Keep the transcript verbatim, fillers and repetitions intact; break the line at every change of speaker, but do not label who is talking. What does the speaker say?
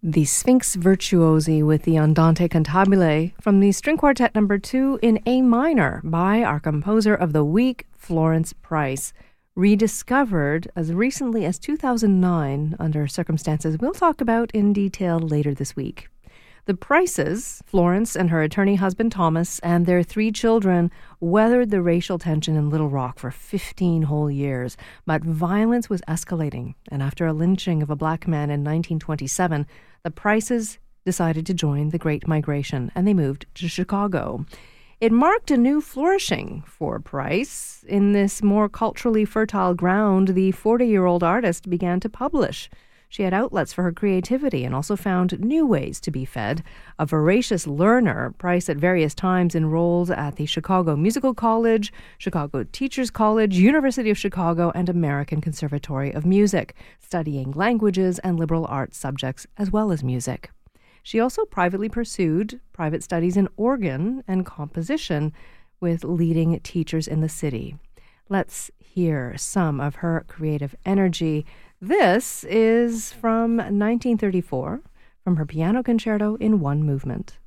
The Sphinx Virtuosi with the Andante Cantabile from the String Quartet number two in A minor by our composer of the week, Florence Price. Rediscovered as recently as two thousand nine under circumstances we'll talk about in detail later this week. The Prices, Florence and her attorney husband Thomas, and their three children weathered the racial tension in Little Rock for fifteen whole years. But violence was escalating, and after a lynching of a black man in nineteen twenty-seven, the Prices decided to join the Great Migration, and they moved to Chicago. It marked a new flourishing for Price. In this more culturally fertile ground, the forty-year-old artist began to publish. She had outlets for her creativity and also found new ways to be fed. A voracious learner, Price at various times enrolled at the Chicago Musical College, Chicago Teachers College, University of Chicago, and American Conservatory of Music, studying languages and liberal arts subjects as well as music. She also privately pursued private studies in organ and composition with leading teachers in the city. Let's hear some of her creative energy. This is from nineteen thirty-four, from her piano concerto in one movement.